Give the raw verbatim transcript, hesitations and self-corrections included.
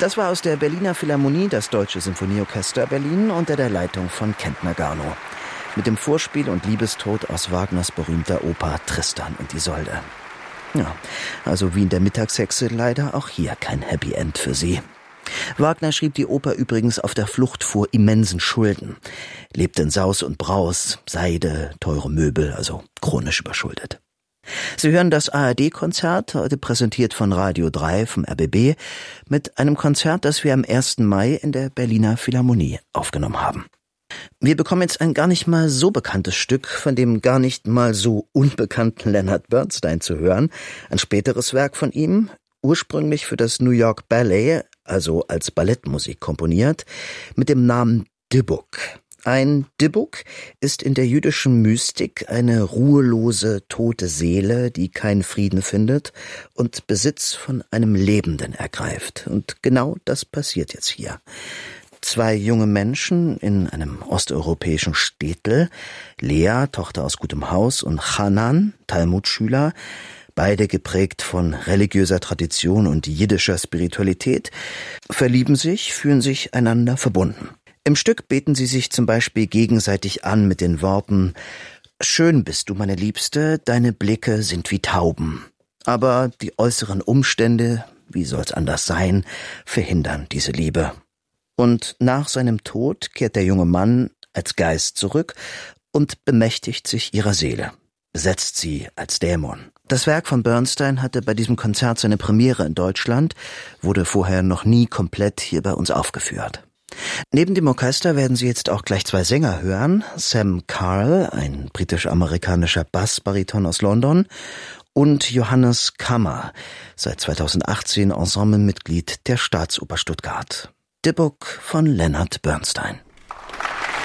Das war aus der Berliner Philharmonie das Deutsche Sinfonieorchester Berlin unter der Leitung von Kentner Garno. Mit dem Vorspiel und Liebestod aus Wagners berühmter Oper Tristan und Isolde. Ja, also wie in der Mittagshexe leider auch hier kein Happy End für sie. Wagner schrieb die Oper übrigens auf der Flucht vor immensen Schulden. Lebte in Saus und Braus, Seide, teure Möbel, also chronisch überschuldet. Sie hören das A R D-Konzert, heute präsentiert von Radio drei vom R B B, mit einem Konzert, das wir am ersten Mai in der Berliner Philharmonie aufgenommen haben. Wir bekommen jetzt ein gar nicht mal so bekanntes Stück von dem gar nicht mal so unbekannten Leonard Bernstein zu hören, ein späteres Werk von ihm, ursprünglich für das New York Ballet, also als Ballettmusik komponiert, mit dem Namen Dybbuk. Ein Dybbuk ist in der jüdischen Mystik eine ruhelose, tote Seele, die keinen Frieden findet und Besitz von einem Lebenden ergreift. Und genau das passiert jetzt hier. Zwei junge Menschen in einem osteuropäischen Städtel, Lea, Tochter aus gutem Haus, und Hanan, Talmudschüler, beide geprägt von religiöser Tradition und jiddischer Spiritualität, verlieben sich, fühlen sich einander verbunden. Im Stück beten sie sich zum Beispiel gegenseitig an mit den Worten: »Schön bist du, meine Liebste, deine Blicke sind wie Tauben.« Aber die äußeren Umstände, wie soll's anders sein, verhindern diese Liebe. Und nach seinem Tod kehrt der junge Mann als Geist zurück und bemächtigt sich ihrer Seele, besetzt sie als Dämon. Das Werk von Bernstein hatte bei diesem Konzert seine Premiere in Deutschland, wurde vorher noch nie komplett hier bei uns aufgeführt. Neben dem Orchester werden Sie jetzt auch gleich zwei Sänger hören. Sam Carl, ein britisch-amerikanischer Bassbariton aus London, und Johannes Kammer, seit zweitausendachtzehn Ensemblemitglied der Staatsoper Stuttgart. Dybbuk von Leonard Bernstein.